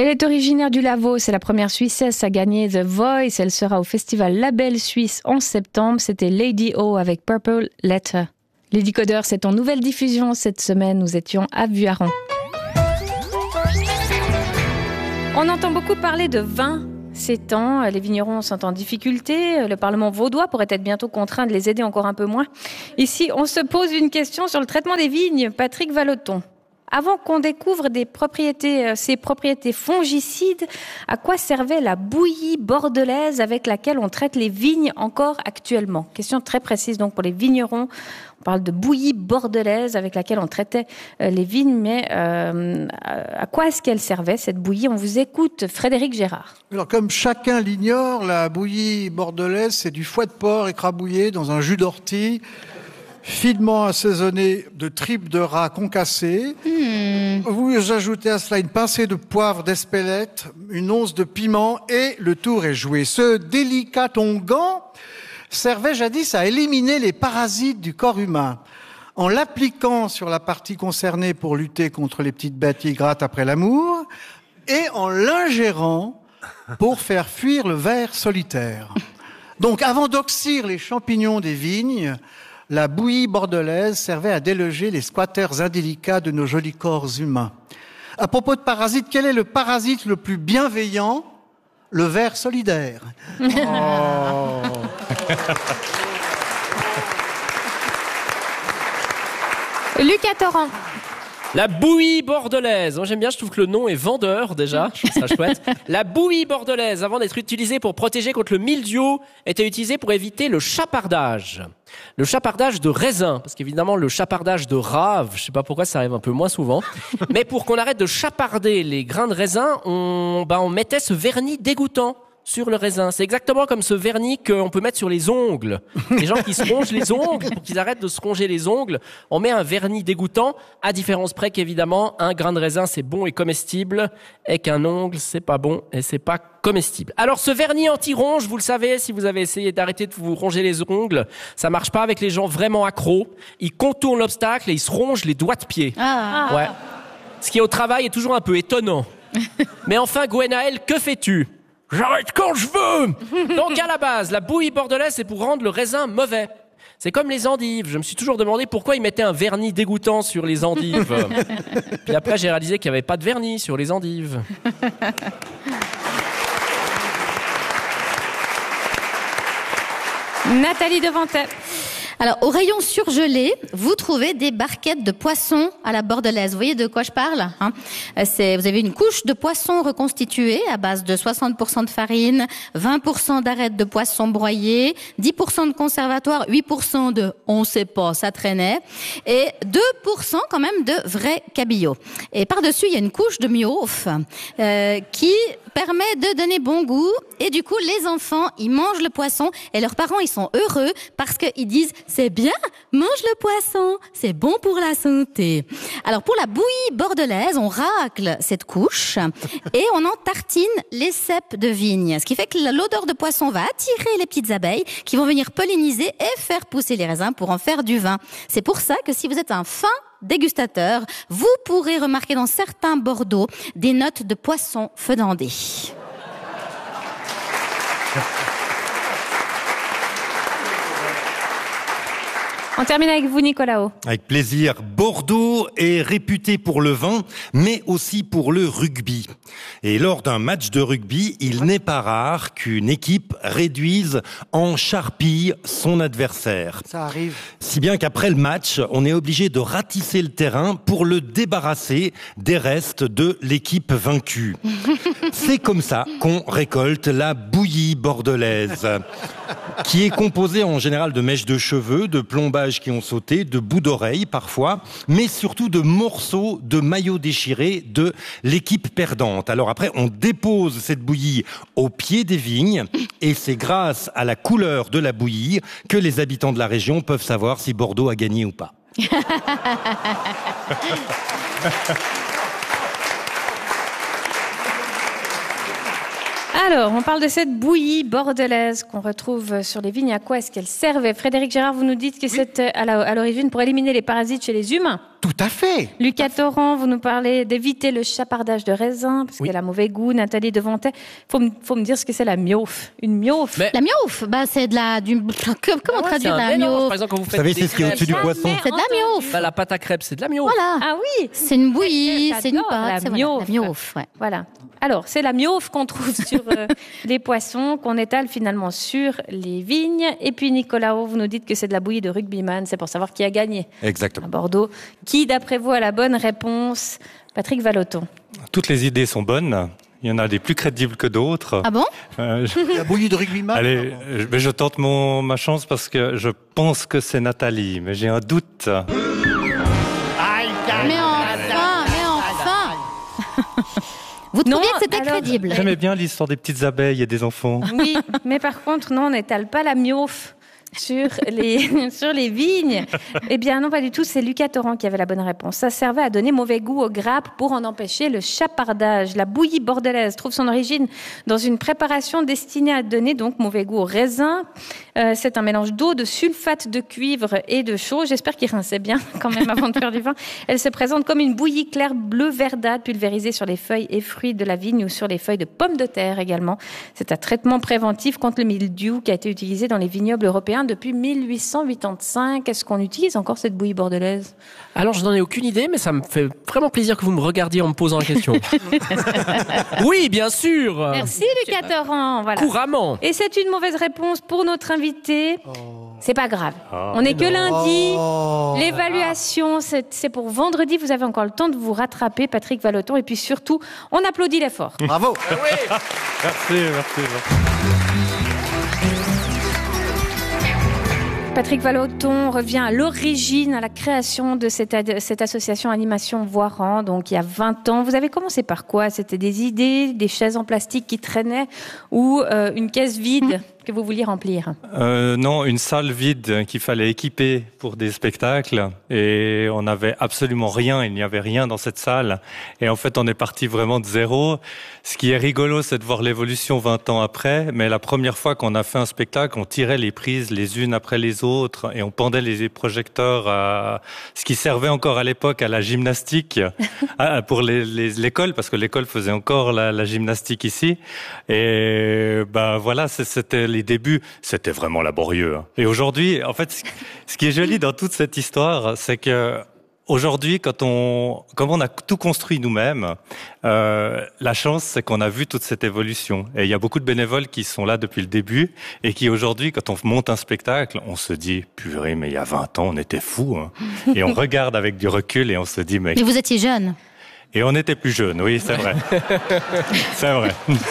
Elle est originaire du Lavaux, c'est la première Suissesse à gagner The Voice. Elle sera au festival Label Suisse en septembre. C'était Lady O avec Purple Letter. Les Décodeurs, c'est en nouvelle diffusion cette semaine. Nous étions à Vuaran. On entend beaucoup parler de vin ces temps. Les vignerons sont en difficulté. Le Parlement vaudois pourrait être bientôt contraint de les aider encore un peu moins. Ici, on se pose une question sur le traitement des vignes. Patrick Vallotton. Avant qu'on découvre ces propriétés fongicides, à quoi servait la bouillie bordelaise avec laquelle on traite les vignes encore actuellement? Question très précise donc pour les vignerons. On parle de bouillie bordelaise avec laquelle on traitait les vignes, mais à quoi est-ce qu'elle servait cette bouillie? On vous écoute, Frédéric Gérard. Alors comme chacun l'ignore, la bouillie bordelaise, c'est du foie de porc écrabouillé dans un jus d'ortie, finement assaisonné de tripes de rat concassées. Vous ajoutez à cela une pincée de poivre d'Espelette, une once de piment et le tour est joué. Ce délicat onguent servait jadis à éliminer les parasites du corps humain. En l'appliquant sur la partie concernée pour lutter contre les petites bêtes qui grattent après l'amour et en l'ingérant pour faire fuir le ver solitaire. Donc avant d'oxyre les champignons des vignes, la bouillie bordelaise servait à déloger les squatters indélicats de nos jolis corps humains. À propos de parasites, quel est le parasite le plus bienveillant? Le ver solidaire. Oh. Lucas Torrent. La bouillie bordelaise. Moi, j'aime bien, je trouve que le nom est vendeur déjà, je trouve ça chouette. La bouillie bordelaise, avant d'être utilisée pour protéger contre le mildiou, était utilisée pour éviter le chapardage. Le chapardage de raisin, parce qu'évidemment le chapardage de rave, je sais pas pourquoi ça arrive un peu moins souvent, mais pour qu'on arrête de chaparder les grains de raisin, on mettait ce vernis dégoûtant sur le raisin. C'est exactement comme ce vernis qu'on peut mettre sur les ongles. Les gens qui se rongent les ongles, pour qu'ils arrêtent de se ronger les ongles, on met un vernis dégoûtant, à différence près qu'évidemment, un grain de raisin, c'est bon et comestible, et qu'un ongle, c'est pas bon et c'est pas comestible. Alors, ce vernis anti-ronge, vous le savez, si vous avez essayé d'arrêter de vous ronger les ongles, ça marche pas avec les gens vraiment accros. Ils contournent l'obstacle et ils se rongent les doigts de pied. Ouais. Ce qui, au travail, est toujours un peu étonnant. Mais enfin, Gwenaël, que fais-tu? J'arrête quand je veux. Donc à la base, la bouillie bordelaise, c'est pour rendre le raisin mauvais. C'est comme les endives. Je me suis toujours demandé pourquoi ils mettaient un vernis dégoûtant sur les endives. Puis après, j'ai réalisé qu'il n'y avait pas de vernis sur les endives. Nathalie Devantet. Alors, au rayon surgelé, vous trouvez des barquettes de poissons à la bordelaise. Vous voyez de quoi je parle, hein? Vous avez une couche de poisson reconstituée à base de 60% de farine, 20% d'arêtes de poisson broyées, 10% de conservatoire, 8% de on sait pas, ça traînait, et 2% quand même de vrai cabillaud. Et par-dessus, il y a une couche de miof qui permet de donner bon goût. Et du coup, les enfants, ils mangent le poisson et leurs parents, ils sont heureux parce qu'ils disent « C'est bien, mange le poisson, c'est bon pour la santé ». Alors, pour la bouillie bordelaise, on racle cette couche et on en tartine les cèpes de vigne. Ce qui fait que l'odeur de poisson va attirer les petites abeilles qui vont venir polliniser et faire pousser les raisins pour en faire du vin. C'est pour ça que si vous êtes un fin dégustateur, vous pourrez remarquer dans certains Bordeaux des notes de poisson fedandé. On termine avec vous, Nicolas. Avec plaisir. Bordeaux est réputé pour le vin, mais aussi pour le rugby. Et lors d'un match de rugby, il n'est pas rare qu'une équipe réduise en charpie son adversaire. Ça arrive. Si bien qu'après le match, on est obligé de ratisser le terrain pour le débarrasser des restes de l'équipe vaincue. C'est comme ça qu'on récolte la bouillie bordelaise, qui est composée en général de mèches de cheveux, de plombages qui ont sauté, de bouts d'oreilles parfois, mais surtout de morceaux de maillots déchirés de l'équipe perdante. Alors après, on dépose cette bouillie au pied des vignes et c'est grâce à la couleur de la bouillie que les habitants de la région peuvent savoir si Bordeaux a gagné ou pas. Alors, on parle de cette bouillie bordelaise qu'on retrouve sur les vignes. À quoi est-ce qu'elle servait? Frédéric Gérard, vous nous dites que c'est à l'origine pour éliminer les parasites chez les humains. Tout Tout à fait. Lucas Torrent, vous nous parlez d'éviter le chapardage de raisin, parce qu'elle a mauvais goût. Nathalie Devantet, faut me dire ce que c'est la miof. Une miof. La miof, c'est de la... Comment traduire la miof? Par exemple, quand vous faites savez, c'est ce qui est au-dessus du poisson. C'est de la miof. La pâte à crêpes, c'est de la miof. Voilà. Ah oui. C'est une bouillie, c'est une J'adore pâte. la Voilà, miof. la miof, ouais. Voilà. Alors, c'est la miof qu'on trouve sur les poissons, qu'on étale finalement sur les vignes. Et puis, Nicolas, vous nous dites que c'est de la bouillie de rugbyman. C'est pour savoir qui a gagné Exactement. à Bordeaux. Qui, d'après vous, a la bonne réponse? Patrick Vallotton. Toutes les idées sont bonnes. Il y en a des plus crédibles que d'autres. Ah bon? La bouillie de rugbyman. Allez, je tente ma chance parce que je pense que c'est Nathalie, mais j'ai un doute. Mais enfin. Vous trouviez que c'était alors, crédible? J'aimais bien l'histoire des petites abeilles et des enfants. Oui, mais par contre, non, on n'étale pas la miof sur les vignes. Eh bien, non, pas du tout. C'est Lucas Torrent qui avait la bonne réponse. Ça servait à donner mauvais goût aux grappes pour en empêcher le chapardage. La bouillie bordelaise trouve son origine dans une préparation destinée à donner donc mauvais goût au raisin. C'est un mélange d'eau, de sulfate de cuivre et de chaux. J'espère qu'il rinçait bien quand même avant de faire du vin. Elle se présente comme une bouillie claire bleu verdâtre pulvérisée sur les feuilles et fruits de la vigne ou sur les feuilles de pommes de terre également. C'est un traitement préventif contre le mildiou qui a été utilisé dans les vignobles européens depuis 1885. Est-ce qu'on utilise encore cette bouillie bordelaise? Alors, je n'en ai aucune idée, mais ça me fait vraiment plaisir que vous me regardiez en me posant la question. Oui, bien sûr. Merci Lucas Torrent. Voilà. Couramment. Et c'est une mauvaise réponse pour notre invité. C'est pas grave. On n'est que lundi. L'évaluation, c'est pour vendredi. Vous avez encore le temps de vous rattraper, Patrick Vallotton. Et puis surtout, on applaudit l'effort. Bravo. Merci. Patrick Vallotton revient à l'origine, à la création de cette association Animation Voiran, donc il y a 20 ans. Vous avez commencé par quoi? C'était des idées, des chaises en plastique qui traînaient ou une caisse vide que vous vouliez remplir? Non, une salle vide qu'il fallait équiper pour des spectacles et on n'avait absolument rien, il n'y avait rien dans cette salle et en fait on est parti vraiment de zéro. Ce qui est rigolo, c'est de voir l'évolution 20 ans après, mais la première fois qu'on a fait un spectacle, on tirait les prises les unes après les autres et on pendait les projecteurs à ce qui servait encore à l'époque à la gymnastique pour l'école, parce que l'école faisait encore la gymnastique ici et voilà, c'était les débuts, c'était vraiment laborieux. Et aujourd'hui, en fait, ce qui est joli dans toute cette histoire, c'est que aujourd'hui, comme on a tout construit nous-mêmes, la chance, c'est qu'on a vu toute cette évolution. Et il y a beaucoup de bénévoles qui sont là depuis le début et qui aujourd'hui, quand on monte un spectacle, on se dit, purée, mais il y a 20 ans, on était fous. Hein. Et on regarde avec du recul et on se dit, mais vous étiez jeune. Et on était plus jeunes, oui, c'est vrai. C'est vrai.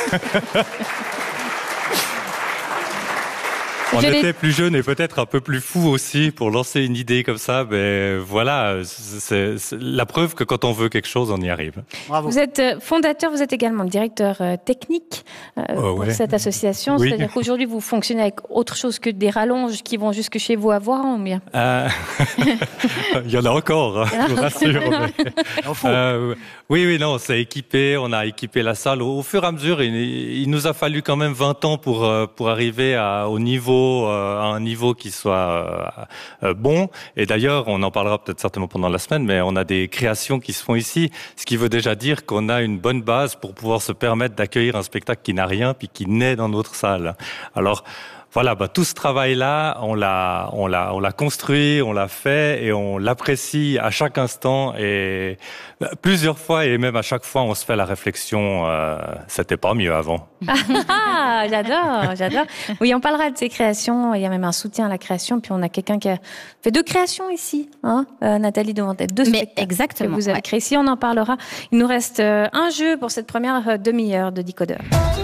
On était plus jeunes et peut-être un peu plus fous aussi pour lancer une idée comme ça. Mais voilà, c'est la preuve que quand on veut quelque chose, on y arrive. Bravo. Vous êtes fondateur, vous êtes également le directeur technique pour cette association. Oui. C'est-à-dire qu'aujourd'hui, vous fonctionnez avec autre chose que des rallonges qui vont jusque chez vous à Voiran, ou bien? Il y en a encore, je vous rassure. Oui, non, c'est équipé. On a équipé la salle. Au fur et à mesure, il nous a fallu quand même 20 ans pour arriver à un niveau qui soit bon. Et d'ailleurs, on en parlera peut-être certainement pendant la semaine, mais on a des créations qui se font ici, ce qui veut déjà dire qu'on a une bonne base pour pouvoir se permettre d'accueillir un spectacle qui n'a rien puis qui naît dans notre salle. Alors voilà, tout ce travail-là, on l'a construit, on l'a fait et on l'apprécie à chaque instant et plusieurs fois et même à chaque fois on se fait la réflexion, c'était pas mieux avant. Ah, j'adore. Oui, on parlera de ces créations. Il y a même un soutien à la création. Puis on a quelqu'un qui a fait 2 créations ici, hein, Nathalie Devantet, 2 spectacles exactement, que vous avez créés ici. On en parlera. Il nous reste un jeu pour cette première demi-heure de Décodeur.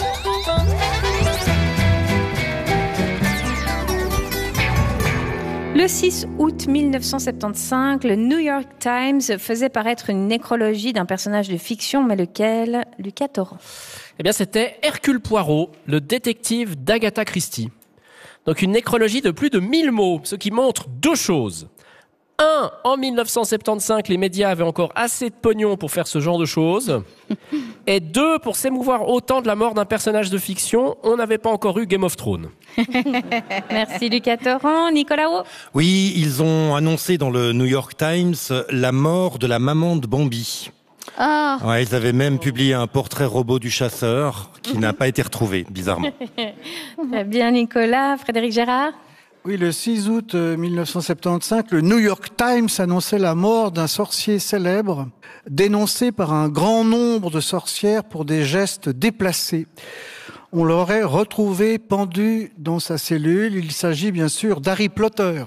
Le 6 août 1975, le New York Times faisait paraître une nécrologie d'un personnage de fiction, mais lequel? Lucas Torrent. Eh bien, c'était Hercule Poirot, le détective d'Agatha Christie. Donc, une nécrologie de plus de 1000 mots, ce qui montre 2 choses. 1. En 1975, les médias avaient encore assez de pognon pour faire ce genre de choses. Et 2. Pour s'émouvoir autant de la mort d'un personnage de fiction, on n'avait pas encore eu Game of Thrones. Merci Lucas Torrent. Nicolas O. Oui, ils ont annoncé dans le New York Times la mort de la maman de Bambi. Oh. Ouais, ils avaient même publié un portrait robot du chasseur qui n'a pas été retrouvé, bizarrement. Très bien Nicolas. Frédéric Gérard. Oui, le 6 août 1975, le New York Times annonçait la mort d'un sorcier célèbre, dénoncé par un grand nombre de sorcières pour des gestes déplacés. On l'aurait retrouvé pendu dans sa cellule. Il s'agit bien sûr d'Harry Potter.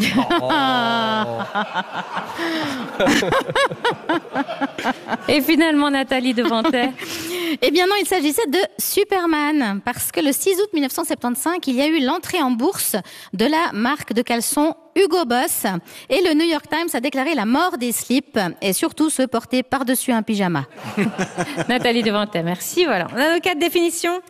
Et finalement Nathalie Devantet. Eh bien non, il s'agissait de Superman, parce que le 6 août 1975, il y a eu l'entrée en bourse de la marque de caleçons Hugo Boss, et le New York Times a déclaré la mort des slips, et surtout ceux portés par-dessus un pyjama. Nathalie Devantet, merci. Voilà, on a nos 4 définitions.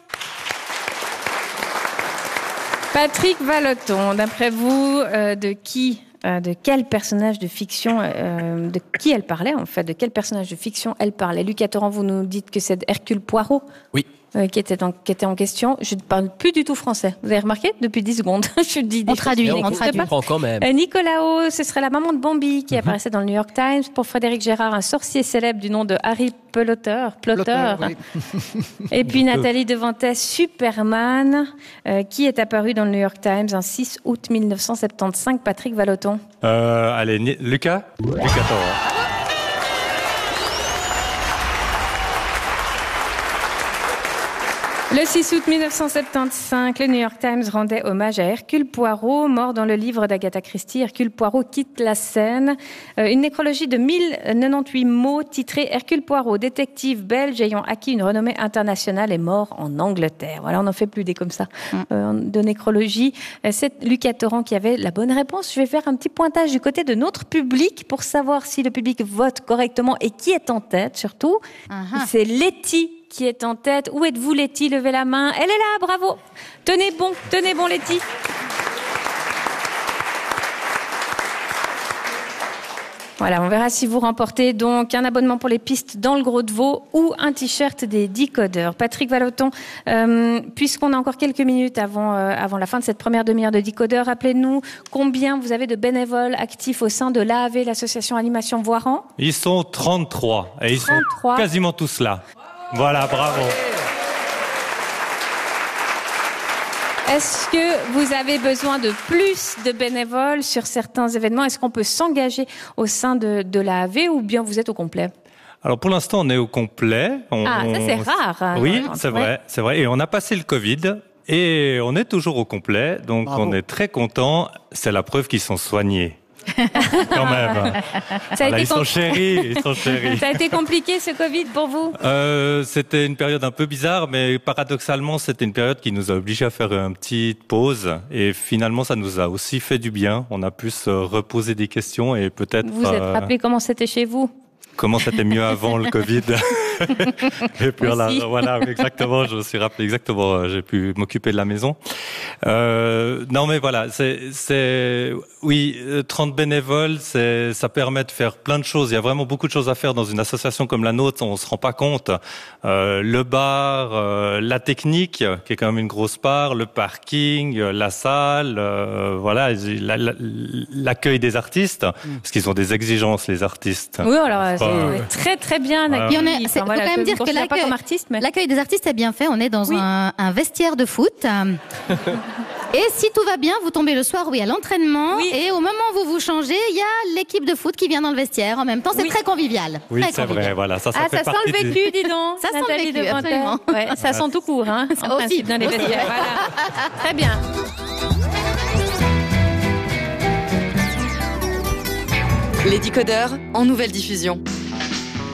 Patrick Vallotton, d'après vous, de quel personnage de fiction, de qui elle parlait en fait, de quel personnage de fiction elle parlait? Lucas Torrent, vous nous dites que c'est Hercule Poirot. Oui. Qui était en question. Je ne parle plus du tout français. Vous avez remarqué? Depuis 10 secondes. Je dis des On traduit, on traduit. comprend quand même. Nicolas O, ce serait la maman de Bambi qui apparaissait dans le New York Times. Pour Frédéric Gérard, un sorcier célèbre du nom de Harry Potter. Oui. Et puis Nathalie Devantet, Superman, qui est apparu dans le New York Times un 6 août 1975. Patrick Vallotton. Allez, Lucas Torrent. Le 6 août 1975, le New York Times rendait hommage à Hercule Poirot, mort dans le livre d'Agatha Christie. Hercule Poirot quitte la scène. Une nécrologie de 1098 mots titrée Hercule Poirot, détective belge ayant acquis une renommée internationale, est mort en Angleterre. Voilà, on n'en fait plus des comme ça de nécrologie. C'est Lucas Torrent qui avait la bonne réponse. Je vais faire un petit pointage du côté de notre public pour savoir si le public vote correctement et qui est en tête surtout. C'est Letty qui est en tête. Où êtes-vous, Letty? Levez la main. Elle est là, bravo. Tenez bon, Letty. Voilà, on verra si vous remportez donc un abonnement pour les pistes dans le Gros de Vaud ou un t-shirt des Decodeurs. Patrick Vallotton, puisqu'on a encore quelques minutes avant la fin de cette première demi-heure de Decodeurs, rappelez-nous combien vous avez de bénévoles actifs au sein de l'AAV, l'association Animation Voiran. Ils sont 33 et ils 33. sont quasiment tous là. Voilà, bravo. Est-ce que vous avez besoin de plus de bénévoles sur certains événements? Est-ce qu'on peut s'engager au sein de l'AAV ou bien vous êtes au complet? Alors pour l'instant, on est au complet. Ça c'est rare. Oui, c'est vrai. Et on a passé le Covid et on est toujours au complet. Donc on est très contents. C'est la preuve qu'ils sont soignés. Quand même. Ils sont chéris. Ça a été compliqué ce Covid pour vous? C'était une période un peu bizarre, mais paradoxalement, c'était une période qui nous a obligés à faire une petite pause. Et finalement, ça nous a aussi fait du bien. On a pu se reposer des questions et peut-être... Vous êtes rappelé comment c'était chez vous? Comment c'était mieux avant le Covid. Et puis voilà, exactement, je me suis rappelé exactement, j'ai pu m'occuper de la maison. Non mais voilà, oui, 30 bénévoles, ça permet de faire plein de choses. Il y a vraiment beaucoup de choses à faire dans une association comme la nôtre, on se rend pas compte. Le bar, la technique, qui est quand même une grosse part, le parking, la salle, voilà, l'accueil des artistes, parce qu'ils ont des exigences, les artistes. Oui, alors c'est très très bien accueilli. Faut quand même dire que l'accueil des artistes est bien fait. On est dans un vestiaire de foot. Et si tout va bien, vous tombez le soir, à l'entraînement. Oui. Et au moment où vous vous changez, il y a l'équipe de foot qui vient dans le vestiaire. En même temps, c'est très convivial. Oui, c'est vrai, voilà. Ça fait ça sent le vécu, dis donc. Ça sent le vécu, absolument. Ouais, ça sent tout court, hein. Ça aussi. Dans les vestiaires, voilà. Très bien. Les Decodeurs en nouvelle diffusion.